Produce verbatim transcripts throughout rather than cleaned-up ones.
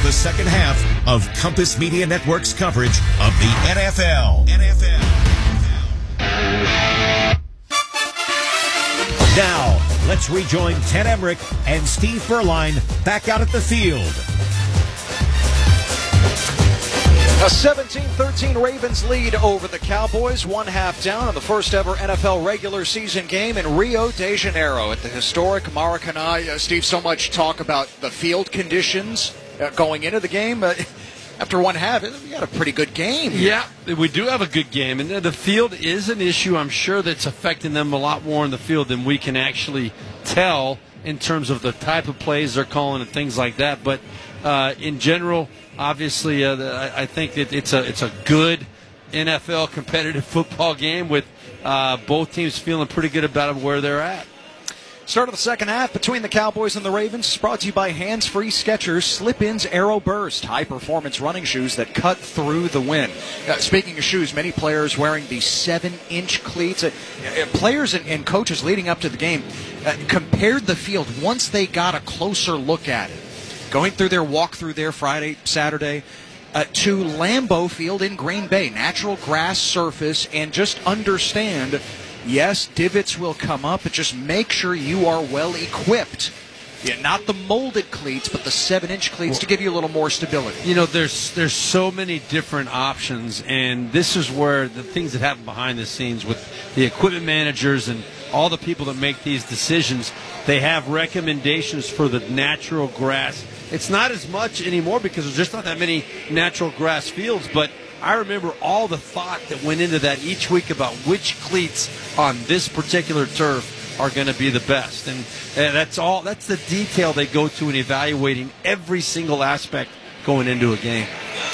the second half of Compass Media Network's coverage of the N F L. N F L. Now, let's rejoin Ted Emmerich and Steve Furline back out at the field. A seventeen thirteen Ravens lead over the Cowboys, one half down in the first ever N F L regular season game in Rio de Janeiro at the historic Maracanã. Uh, Steve, so much talk about the field conditions uh, going into the game. Uh, after one half, we got a pretty good game. Yeah, we do have a good game, and the field is an issue. I'm sure that's affecting them a lot more in the field than we can actually tell in terms of the type of plays they're calling and things like that. But uh, in general, obviously, uh, the, I think that it's a it's a good N F L competitive football game with uh, both teams feeling pretty good about where they're at. Start of the second half between the Cowboys and the Ravens is brought to you by Hands Free Skechers Slip-Ins Aero Burst, high-performance running shoes that cut through the wind. Uh, speaking of shoes, many players wearing the seven-inch cleats. Uh, uh, players and, and coaches leading up to the game uh, compared the field once they got a closer look at it. Going through their walkthrough there Friday, Saturday, uh, to Lambeau Field in Green Bay. Natural grass surface, and just understand, yes, divots will come up, but just make sure you are well equipped. Yeah, not the molded cleats, but the seven-inch cleats to give you a little more stability. You know, there's there's so many different options, and this is where the things that happen behind the scenes with the equipment managers and all the people that make these decisions, they have recommendations for the natural grass. It's not as much anymore because there's just not that many natural grass fields, but I remember all the thought that went into that each week about which cleats on this particular turf are going to be the best. And, and that's all. That's the detail they go to in evaluating every single aspect going into a game.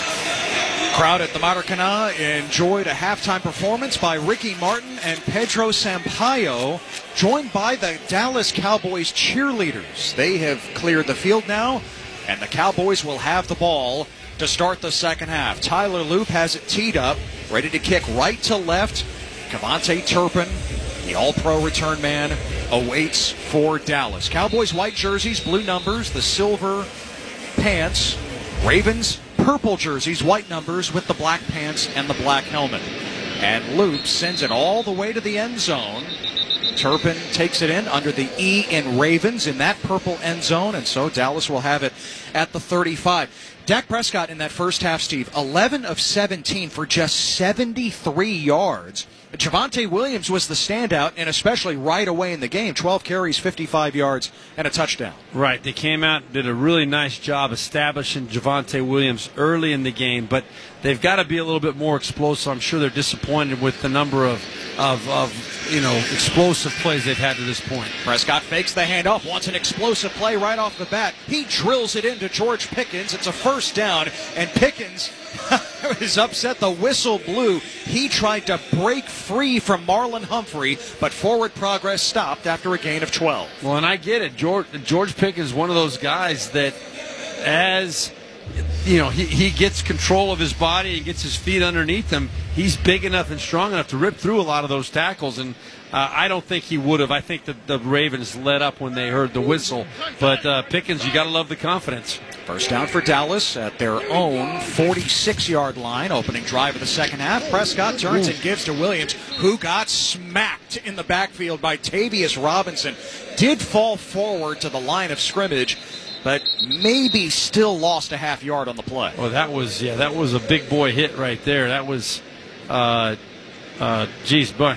Crowd at the Maracanã enjoyed a halftime performance by Ricky Martin and Pedro Sampaio, joined by the Dallas Cowboys cheerleaders. They have cleared the field now, and the Cowboys will have the ball to start the second half. Tyler Loop has it teed up, ready to kick right to left. KaVontae Turpin, the all-pro return man, awaits for Dallas. Cowboys white jerseys, blue numbers, the silver pants. Ravens purple jerseys, white numbers with the black pants and the black helmet. And Loop sends it all the way to the end zone. Turpin takes it in under the E in Ravens in that purple end zone, and so Dallas will have it at the thirty-five. Dak Prescott in that first half, Steve, eleven of seventeen for just seventy-three yards. Javonte Williams was the standout, and especially right away in the game, twelve carries, fifty-five yards, and a touchdown. Right. They came out and did a really nice job establishing Javonte Williams early in the game, but they've got to be a little bit more explosive. I'm sure they're disappointed with the number of, of, of you know, explosive plays they've had to this point. Prescott fakes the handoff, wants an explosive play right off the bat. He drills it into George Pickens. It's a first down, and Pickens is upset. The whistle blew. He tried to break free from Marlon Humphrey, but forward progress stopped after a gain of twelve. Well, and I get it. George, George Pickens is one of those guys that as, you know, he, he gets control of his body and gets his feet underneath him, he's big enough and strong enough to rip through a lot of those tackles, and uh, I don't think he would have. I think that the Ravens let up when they heard the whistle, but uh, Pickens, you got to love the confidence. First down for Dallas at their own forty-six-yard line. Opening drive of the second half. Prescott turns and gives to Williams, who got smacked in the backfield by Tavius Robinson. Did fall forward to the line of scrimmage, but maybe still lost a half yard on the play. Well, that was, yeah, that was a big boy hit right there. That was, uh, uh, geez, but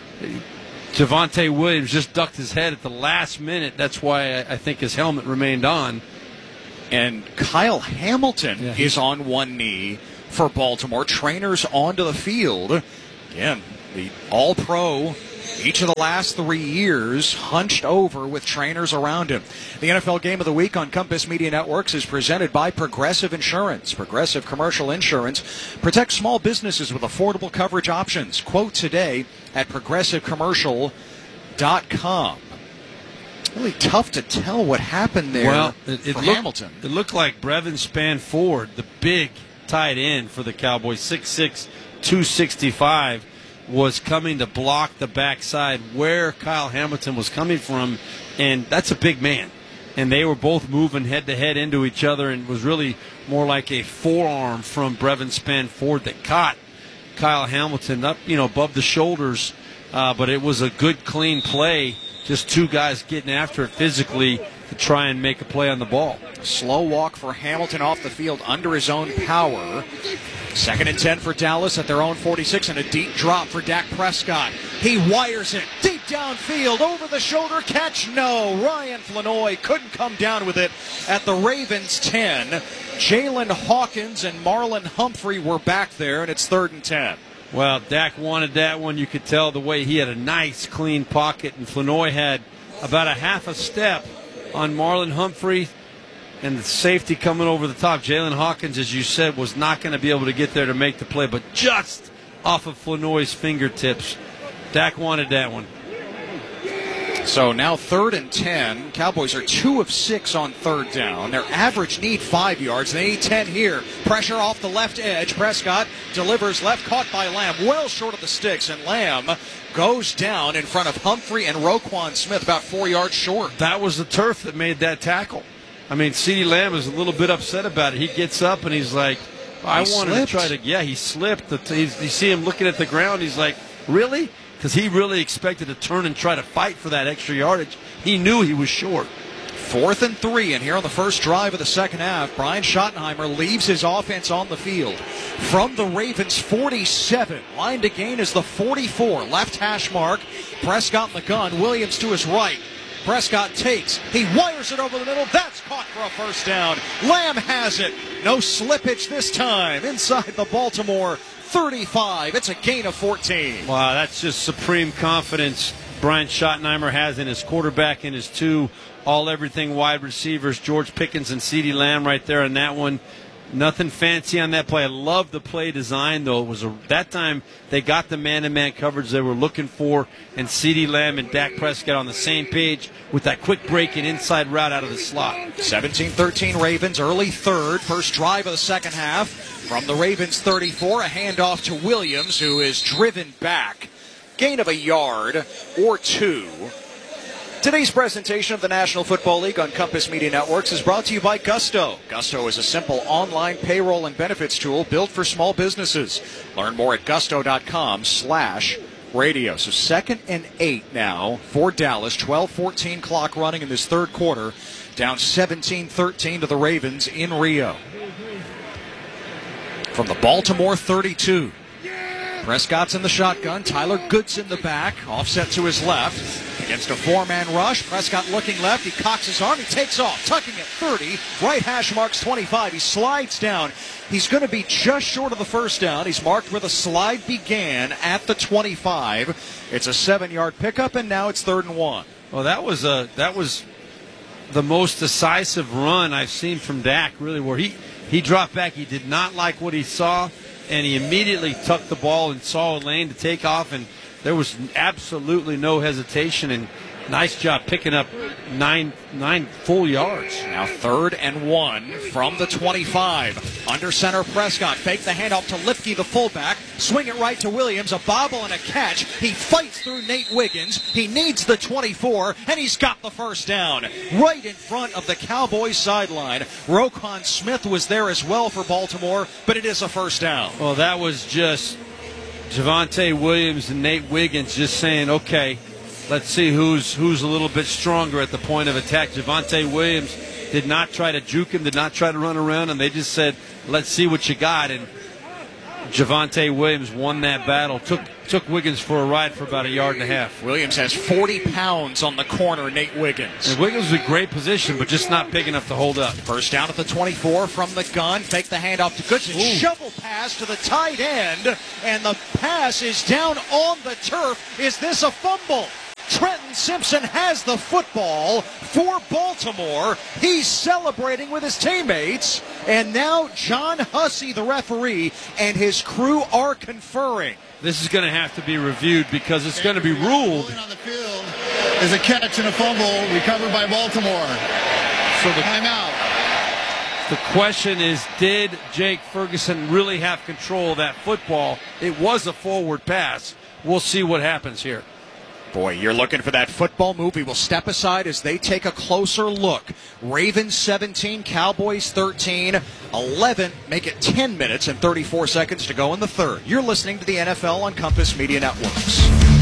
Javonte Williams just ducked his head at the last minute. That's why I, I think his helmet remained on. And Kyle Hamilton yeah, is on one knee for Baltimore. Trainers onto the field. Again, the all-pro each of the last three years, hunched over with trainers around him. The N F L Game of the Week on Compass Media Networks is presented by Progressive Insurance. Progressive Commercial Insurance protects small businesses with affordable coverage options. Quote today at progressive commercial dot com. Really tough to tell what happened there well, it, it for looked, Hamilton. It looked like Brevin Spanford, the big tight end for the Cowboys, six six, two sixty-five, was coming to block the backside where Kyle Hamilton was coming from, and that's a big man. and they were both moving head-to-head into each other, and it was really more like a forearm from Brevin Spann-Ford that caught Kyle Hamilton up, you know, above the shoulders. Uh, but it was a good, clean play. Just two guys getting after it physically to try and make a play on the ball. Slow walk for Hamilton off the field under his own power. Second and ten for Dallas at their own forty-six, and a deep drop for Dak Prescott. He wires it deep downfield, over the shoulder catch. No, Ryan Flanoy couldn't come down with it at the Ravens ten. Jalen Hawkins and Marlon Humphrey were back there, and it's third and ten. Well, Dak wanted that one. You could tell the way he had a nice, clean pocket, and Flanoy had about a half a step on Marlon Humphrey, and the safety coming over the top. Jalen Hawkins, as you said, was not going to be able to get there to make the play, but just off of Flanoy's fingertips. Dak wanted that one. So now third and ten. Cowboys are two of six on third down. Their average need five yards. They need ten here. Pressure off the left edge. Prescott delivers left, caught by Lamb, well short of the sticks, and Lamb goes down in front of Humphrey and Roquan Smith, about four yards short. That was the turf that made that tackle. I mean, CeeDee Lamb is a little bit upset about it. He gets up and he's like, I he wanted slipped. to try to, yeah, he slipped. He's, you see him looking at the ground. He's like, really? Because he really expected to turn and try to fight for that extra yardage. He knew he was short. Fourth and three, and here on the first drive of the second half, Brian Schottenheimer leaves his offense on the field. From the Ravens forty-seven, line to gain is the forty-four, left hash mark. Prescott in the gun, Williams to his right. Prescott takes, he wires it over the middle, that's caught for a first down. Lamb has it, no slippage this time, inside the Baltimore thirty-five, it's a gain of fourteen. Wow, that's just supreme confidence Brian Schottenheimer has in his quarterback and his two all-everything wide receivers, George Pickens and CeeDee Lamb right there on that one. Nothing fancy on that play. I love the play design, though. It was a, that time they got the man-to-man coverage they were looking for, and CeeDee Lamb and Dak Prescott on the same page with that quick break and inside route out of the slot. seventeen thirteen Ravens, early third, first drive of the second half. From the Ravens thirty-four, a handoff to Williams, who is driven back. Gain of a yard or two. Today's presentation of the National Football League on Compass Media Networks is brought to you by Gusto. Gusto is a simple online payroll and benefits tool built for small businesses. Learn more at gusto.com slash radio. So second and eight now for Dallas. twelve fourteen clock running in this third quarter. Down seventeen thirteen to the Ravens in Rio. From the Baltimore thirty-two. Prescott's in the shotgun. Tyler Good's in the back. Offset to his left. Against a four-man rush. Prescott looking left. He cocks his arm. He takes off. Tucking at thirty. Right hash marks twenty-five. He slides down. He's going to be just short of the first down. He's marked where the slide began at the twenty-five. It's a seven-yard pickup, and now it's third and one. Well, that was a that was the most decisive run I've seen from Dak, really, where he, he dropped back. He did not like what he saw, and he immediately tucked the ball and saw a lane to take off, and there was absolutely no hesitation, and nice job picking up nine nine full yards. Now third and one from the twenty-five. Under center Prescott. Fake the handoff to Lipke, the fullback. Swing it right to Williams. A bobble and a catch. He fights through Nate Wiggins. He needs the twenty-four, and he's got the first down. Right in front of the Cowboys sideline. Roquan Smith was there as well for Baltimore, but it is a first down. Well, that was just Javonte Williams and Nate Wiggins just saying, okay, let's see who's who's a little bit stronger at the point of attack. Javonte Williams did not try to juke him, did not try to run around, and they just said, let's see what you got. And Javonte Williams won that battle, took took Wiggins for a ride for about a yard and a half. Williams has forty pounds on the corner, Nate Wiggins. And Wiggins was in great position, but just not big enough to hold up. First down at the twenty-four from the gun. Fake the handoff to Goodson. Ooh. Shovel pass to the tight end, and the pass is down on the turf. Is this a fumble? Trenton Simpson has the football for Baltimore. He's celebrating with his teammates. And now John Hussey, the referee, and his crew are conferring. This is going to have to be reviewed because it's going to be ruled. On the field is a catch and a fumble recovered by Baltimore. So the timeout. The question is, did Jake Ferguson really have control of that football? It was a forward pass. We'll see what happens here. Boy, you're looking for that football move. We will step aside as they take a closer look. Ravens seventeen, Cowboys thirteen, eleven, make it ten minutes and thirty-four seconds to go in the third. You're listening to the N F L on Compass Media Networks.